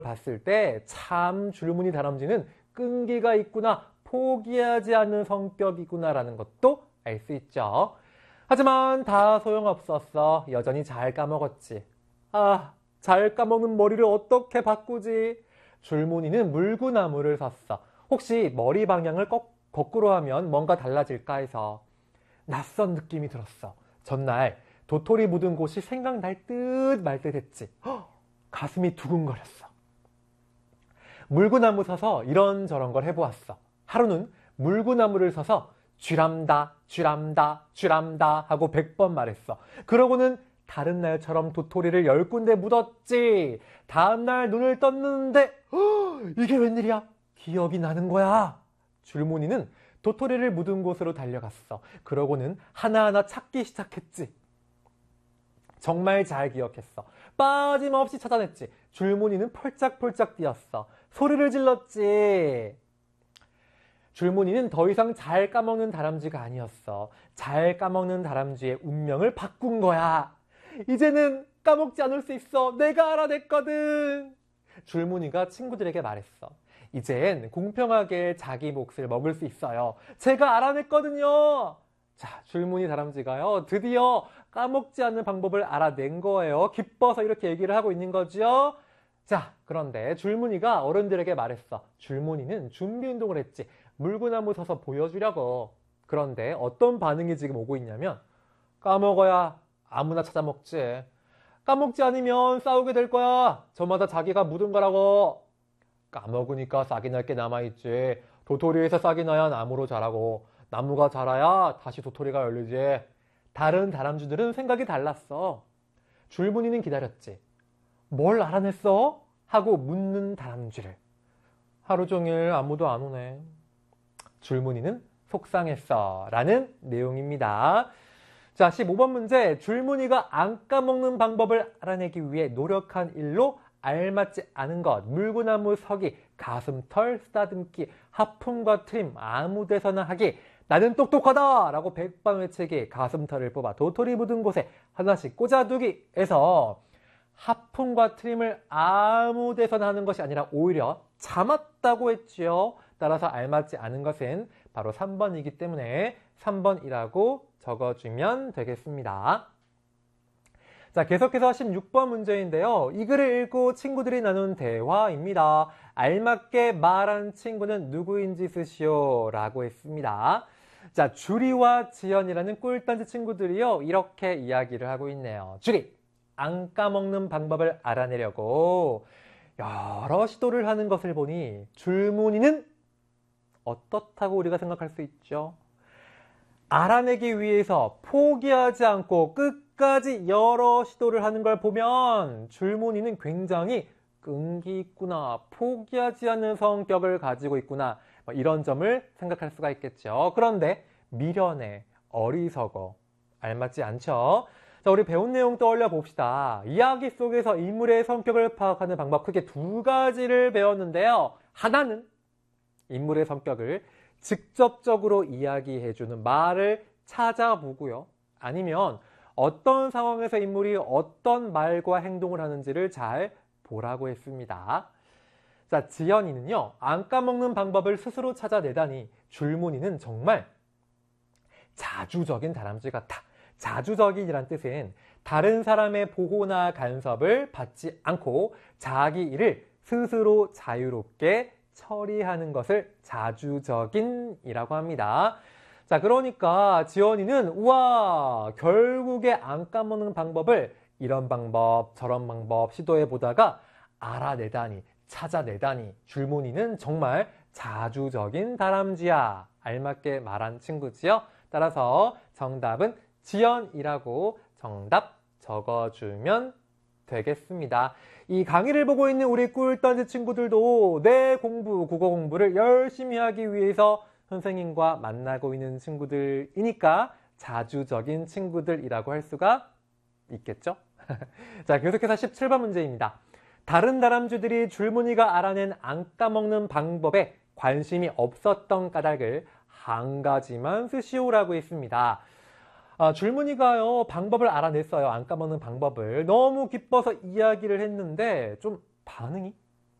봤을 때 참 줄무늬 다람쥐는 끈기가 있구나, 포기하지 않는 성격이구나라는 것도 알 수 있죠. 하지만 다 소용없었어. 여전히 잘 까먹었지. 잘 까먹는 머리를 어떻게 바꾸지? 줄무늬는 물구나무를 섰어. 혹시 머리 방향을 거꾸로 하면 뭔가 달라질까 해서. 낯선 느낌이 들었어. 전날 도토리 묻은 곳이 생각날 듯 말 듯 했지. 가슴이 두근거렸어. 물구나무 서서 이런저런 걸 해보았어. 하루는 물구나무를 서서 쥐람다, 쥐람다, 쥐람다 하고 100번 말했어. 그러고는 다른 날처럼 도토리를 10군데 묻었지. 다음날 눈을 떴는데 이게 웬일이야? 기억이 나는 거야. 줄무늬는 도토리를 묻은 곳으로 달려갔어. 그러고는 하나하나 찾기 시작했지. 정말 잘 기억했어. 빠짐없이 찾아냈지. 줄무늬는 펄짝펄짝 뛰었어. 소리를 질렀지. 줄무늬는 더 이상 잘 까먹는 다람쥐가 아니었어. 잘 까먹는 다람쥐의 운명을 바꾼 거야. 이제는 까먹지 않을 수 있어. 내가 알아냈거든. 줄무늬가 친구들에게 말했어. 이젠 공평하게 자기 몫을 먹을 수 있어요. 제가 알아냈거든요. 자, 줄무늬 다람쥐가요, 드디어 까먹지 않는 방법을 알아낸 거예요. 기뻐서 이렇게 얘기를 하고 있는 거죠. 자, 그런데 줄무늬가 어른들에게 말했어. 줄무늬는 준비 운동을 했지. 물구나무 서서 보여주려고. 그런데 어떤 반응이 지금 오고 있냐면, 까먹어야 아무나 찾아 먹지. 까먹지 않으면 싸우게 될 거야. 저마다 자기가 묻은 거라고. 까먹으니까 싹이 날 게 남아있지. 도토리에서 싹이 나야 나무로 자라고, 나무가 자라야 다시 도토리가 열리지. 다른 다람쥐들은 생각이 달랐어. 줄무늬는 기다렸지. 뭘 알아냈어? 하고 묻는 다람쥐를. 하루 종일 아무도 안 오네. 줄무늬는 속상했어. 라는 내용입니다. 자, 15번 문제. 줄무늬가 안 까먹는 방법을 알아내기 위해 노력한 일로 알맞지 않은 것, 물구나무 서기, 가슴털 쓰다듬기, 하품과 트림, 아무 데서나 하기, 나는 똑똑하다! 라고 100번 외치기, 가슴털을 뽑아 도토리 묻은 곳에 하나씩 꽂아두기 에서 하품과 트림을 아무 데서나 하는 것이 아니라 오히려 참았다고 했지요. 따라서 알맞지 않은 것은 바로 3번이기 때문에 3번이라고 적어주면 되겠습니다. 자, 계속해서 16번 문제인데요. 이 글을 읽고 친구들이 나눈 대화입니다. 알맞게 말한 친구는 누구인지 쓰시오 라고 했습니다. 자, 주리와 지연이라는 꿀단지 친구들이요, 이렇게 이야기를 하고 있네요. 주리, 안 까먹는 방법을 알아내려고 여러 시도를 하는 것을 보니 줄무늬는 어떻다고 우리가 생각할 수 있죠? 알아내기 위해서 포기하지 않고 끝까지 여러 시도를 하는 걸 보면 줄무늬는 굉장히 끈기 있구나, 포기하지 않는 성격을 가지고 있구나, 이런 점을 생각할 수가 있겠죠. 그런데 미련해, 어리석어, 알맞지 않죠? 자, 우리 배운 내용 떠올려 봅시다. 이야기 속에서 인물의 성격을 파악하는 방법 크게 두 가지를 배웠는데요. 하나는 인물의 성격을 직접적으로 이야기해주는 말을 찾아보고요. 아니면 어떤 상황에서 인물이 어떤 말과 행동을 하는지를 잘 보라고 했습니다. 자, 지연이는요, 안 까먹는 방법을 스스로 찾아내다니 줄무늬는 정말 자주적인 다람쥐 같아. 자주적인이란 뜻은 다른 사람의 보호나 간섭을 받지 않고 자기 일을 스스로 자유롭게 처리하는 것을 자주적인이라고 합니다. 자, 그러니까 지연이는 우와, 결국에 안 까먹는 방법을 이런 방법 저런 방법 시도해 보다가 알아내다니, 찾아내다니 줄무늬는 정말 자주적인 다람쥐야. 알맞게 말한 친구지요. 따라서 정답은 지연이라고 정답 적어주면 되겠습니다. 이 강의를 보고 있는 우리 꿀단지 친구들도 내 공부, 국어 공부를 열심히 하기 위해서 선생님과 만나고 있는 친구들이니까 자주적인 친구들이라고 할 수가 있겠죠? 자, 계속해서 17번 문제입니다. 다른 다람쥐들이 줄무늬가 알아낸 안 까먹는 방법에 관심이 없었던 까닭을 한 가지만 쓰시오라고 했습니다. 줄무늬가요, 방법을 알아냈어요. 안 까먹는 방법을. 너무 기뻐서 이야기를 했는데 좀 반응이